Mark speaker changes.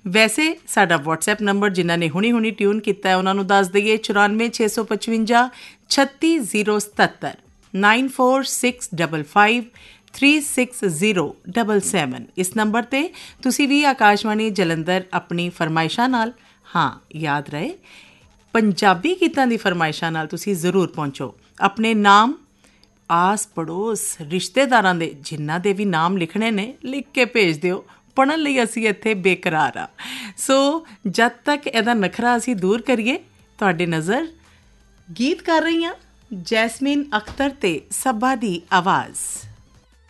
Speaker 1: ਵੈਸੇ ਸਾਡਾ WhatsApp number ਜਿਨ੍ਹਾਂ ਨੇ ਹੁਣੀ ਟਿਊਨ ਕੀਤਾ ਹੈ ਉਹਨਾਂ ਨੂੰ ਦੱਸ ਦਈਏ 94 655 36077 9465536077 ਇਸ ਨੰਬਰ 'ਤੇ ਤੁਸੀਂ ਵੀ ਆਕਾਸ਼ਵਾਣੀ ਜਲੰਧਰ ਆਪਣੀ ਫਰਮਾਇਸ਼ਾਂ ਨਾਲ, ਹਾਂ ਯਾਦ ਰਹੇ ਪੰਜਾਬੀ ਗੀਤਾਂ ਦੀ ਫਰਮਾਇਸ਼ਾਂ ਨਾਲ ਤੁਸੀਂ ਜ਼ਰੂਰ ਪਹੁੰਚੋ। ਆਪਣੇ ਨਾਮ, ਆਸ ਪੜੋਸ, ਰਿਸ਼ਤੇਦਾਰਾਂ ਦੇ ਜਿਨ੍ਹਾਂ ਦੇ ਵੀ ਨਾਮ ਲਿਖਣੇ ਨੇ ਲਿਖ ਕੇ ਭੇਜ ਦਿਓ। ਪੜ੍ਹਨ ਲਈ ਅਸੀਂ ਇੱਥੇ ਬੇਕਰਾਰ ਹਾਂ। ਸੋ ਜਦ ਤੱਕ ਇਹਦਾ ਨਖਰਾ ਅਸੀਂ ਦੂਰ ਕਰੀਏ, ਤੁਹਾਡੇ ਨਜ਼ਰ ਗੀਤ ਕਰ ਰਹੀ ਹਾਂ ਜੈਸਮੀਨ ਅਖਤਰ ਤੇ ਸੱਬਾ ਦੀ ਆਵਾਜ਼।